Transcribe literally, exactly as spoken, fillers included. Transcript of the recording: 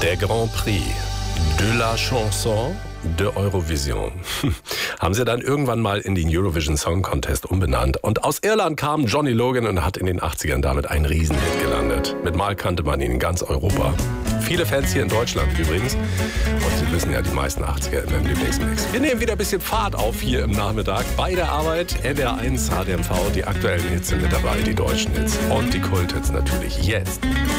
Der Grand Prix de la Chanson de Eurovision haben sie dann irgendwann mal in den Eurovision Song Contest umbenannt. Und aus Irland kam Johnny Logan und hat in den achtzigern damit einen Riesenhit gelandet. Mit Mal kannte man ihn in ganz Europa. Viele Fans hier in Deutschland übrigens. Und Sie wissen ja, die meisten achtziger in meinem Lieblingsmix. Wir nehmen wieder ein bisschen Fahrt auf hier im Nachmittag. Bei der Arbeit, N D R eins, H D M V, die aktuellen Hits sind mit dabei, die deutschen Hits. Und die Kulthits natürlich jetzt.